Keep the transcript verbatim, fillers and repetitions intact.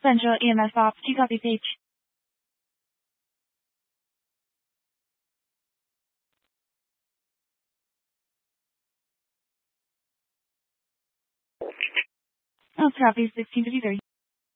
Central E M S ops. Do you copy, Paige? Oh, copy, sixteen fifty-three.